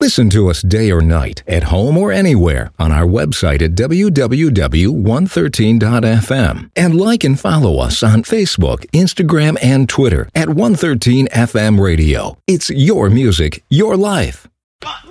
Listen to us day or night, at home or anywhere, on our website at www.113.fm. And like and follow us on Facebook, Instagram, and Twitter at 113 FM Radio. It's your music, your life. 1,